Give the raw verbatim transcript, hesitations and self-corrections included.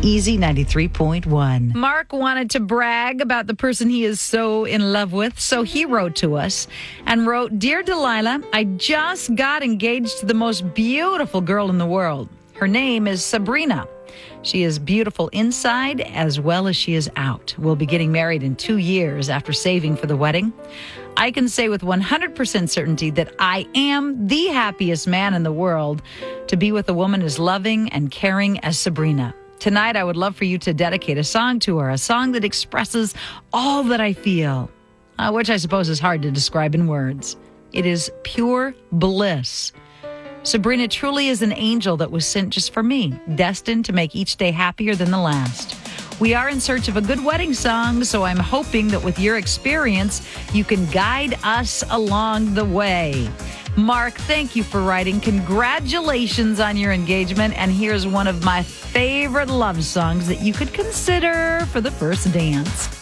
Easy ninety-three point one. Mark wanted to brag about the person he is so in love with, so he wrote to us and wrote, "Dear Delilah, I just got engaged to the most beautiful girl in the world. Her name is Sabrina. She is beautiful inside as well as she is out. We'll be getting married in two years after saving for the wedding. I can say with one hundred percent certainty that I am the happiest man in the world to be with a woman as loving and caring as Sabrina. Tonight, I would love for you to dedicate a song to her, a song that expresses all that I feel," uh, which I suppose is hard to describe in words. It is pure bliss. Sabrina truly is an angel that was sent just for me, destined to make each day happier than the last. We are in search of a good wedding song, so I'm hoping that with your experience, you can guide us along the way. Mark, thank you for writing. Congratulations on your engagement. And here's one of my favorite love songs that you could consider for the first dance.